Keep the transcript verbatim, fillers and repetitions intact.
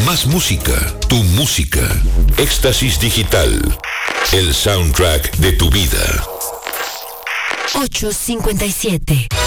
Más música, tu música. Éxtasis Digital, el soundtrack de tu vida. ocho cincuenta y siete.